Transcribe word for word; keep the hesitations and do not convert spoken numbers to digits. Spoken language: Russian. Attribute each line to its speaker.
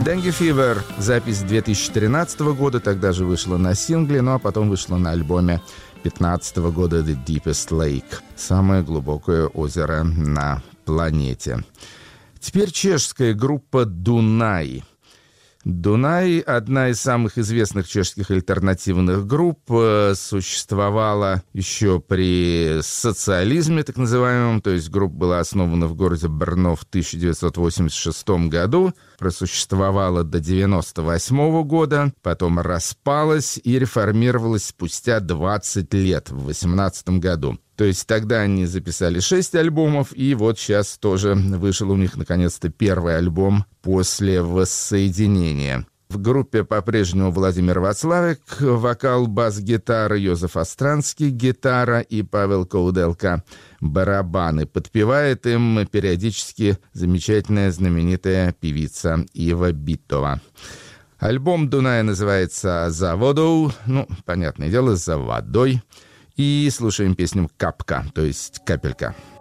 Speaker 1: Dengue Fever, запись две тысячи тринадцатого года, тогда же вышла на сингле, ну а потом вышла на альбоме две тысячи пятнадцатого года The Deepest Lake, самое глубокое озеро на планете. Теперь чешская группа Дунай. Дунай, одна из самых известных чешских альтернативных групп, существовала еще при социализме, так называемом, то есть группа была основана в городе Брно в тысяча девятьсот восемьдесят шестом году, просуществовала до девяносто восьмого года, потом распалась и реформировалась спустя двадцать лет, в восемнадцатом году. То есть тогда они записали шесть альбомов, и вот сейчас тоже вышел у них наконец-то первый альбом после воссоединения. В группе по-прежнему Владимир Вацлавик, вокал, бас-гитара, Йозеф Остранский, гитара и Павел Кауделка, барабаны. Подпевает им периодически замечательная знаменитая певица Ива Битова. Альбом Дуная называется «За водou», ну, понятное дело, «За водой». И слушаем песню «Капка», то есть «Капелька».